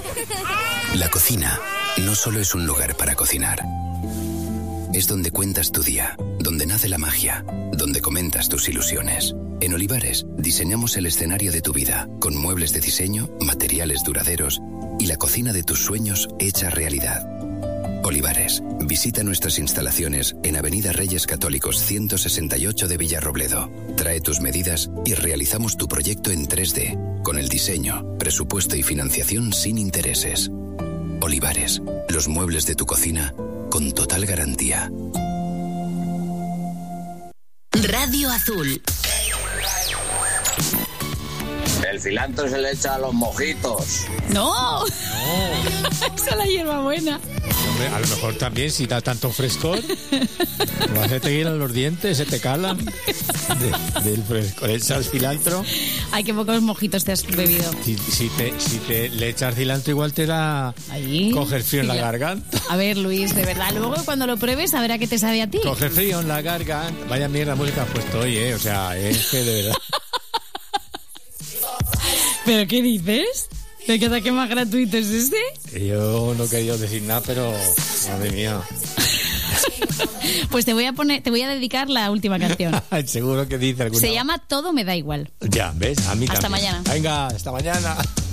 La cocina no solo es un lugar para cocinar. Es donde cuentas tu día, donde nace la magia, donde comentas tus ilusiones. En Olivares diseñamos el escenario de tu vida, con muebles de diseño, materiales duraderos y la cocina de tus sueños hecha realidad. Olivares, visita nuestras instalaciones en Avenida Reyes Católicos 168 de Villarrobledo. Trae tus medidas y realizamos tu proyecto en 3D, con el diseño, presupuesto y financiación sin intereses. Olivares, los muebles de tu cocina con total garantía. Radio Azul. El cilantro se le echa a los mojitos. ¡No! Esa es la hierbabuena. Hombre, a lo mejor también, si da tanto frescor, vas a te hilan los dientes, se te calan del frescor. ¿Echas cilantro? Ay, qué pocos mojitos te has bebido. Si te le echas cilantro, igual te da coger frío en la garganta. A ver, Luis, de verdad, luego cuando lo pruebes, a ver a qué te sabe a ti. Coger frío en la garganta. Vaya mierda música has puesto hoy, o sea, es que de verdad. ¿Pero qué dices? ¿De qué ataque más gratuito es este? Yo no quería decir nada, pero madre mía. Pues te voy a dedicar la última canción. Seguro que dice alguna. Se llama Todo me da igual. Ya, ¿ves? A mí Hasta también. mañana. Venga, hasta mañana.